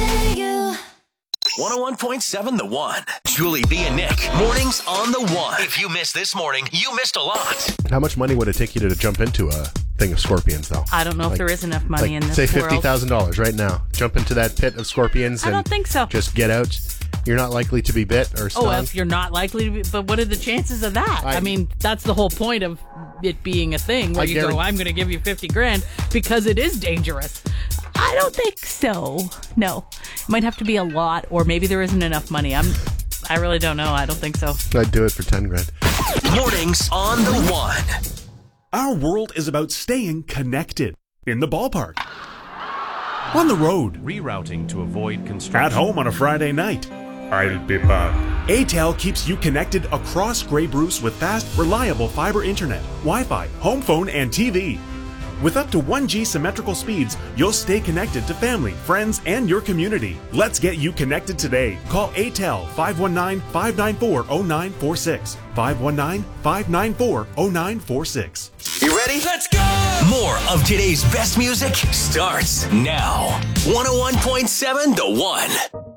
you. 101.7 The One. Julie B and Nick. Mornings on The One. If you missed this morning, you missed a lot. How much money would it take you to jump into a thing of scorpions, though? I don't know if there is enough money in this say world. $50,000 right now. Jump into that pit of scorpions. I don't think so. Just get out. You're not likely to be bit or stung. Oh, if you're not likely to be, but what are the chances of that? I mean, that's the whole point of it being a thing where you go, I'm going to give you 50 grand because it is dangerous. I don't think so. No. It might have to be a lot, or maybe there isn't enough money. I really don't know. I don't think so. I'd do it for 10 grand. Mornings on The One. Our world is about staying connected. In the ballpark. On the road. Rerouting to avoid construction. At home on a Friday night. I'll be back. ATEL keeps you connected across Grey Bruce with fast, reliable fiber internet, Wi-Fi, home phone, and TV. With up to 1G symmetrical speeds, you'll stay connected to family, friends, and your community. Let's get you connected today. Call ATEL 519-594-0946. 519-594-0946. You ready? Let's go! More of today's best music starts now. 101.7 The One.